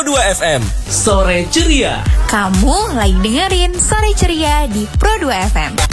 Pro 2 FM. Sore ceria. Kamu lagi dengerin Sore Ceria di Pro 2 FM.